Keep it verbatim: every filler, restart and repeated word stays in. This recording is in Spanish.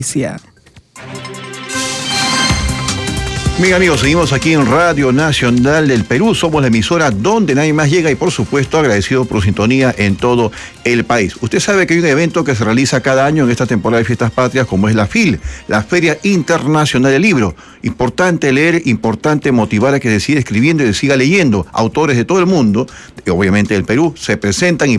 Bien, amigos, seguimos aquí en Radio Nacional del Perú. Somos la emisora donde nadie más llega y, por supuesto, agradecido por su sintonía en todo el país. Usted sabe que hay un evento que se realiza cada año en esta temporada de Fiestas Patrias, como es la FIL, la Feria Internacional del Libro. Importante leer, importante motivar a que se siga escribiendo y se siga leyendo. Autores de todo el mundo, obviamente del Perú, se presentan y